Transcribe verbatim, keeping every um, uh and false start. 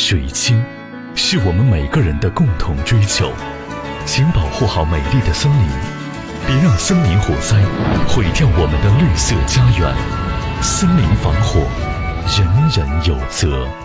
水清，是我们每个人的共同追求。请保护好美丽的森林，别让森林火灾毁掉我们的绿色家园。森林防火，人人有责。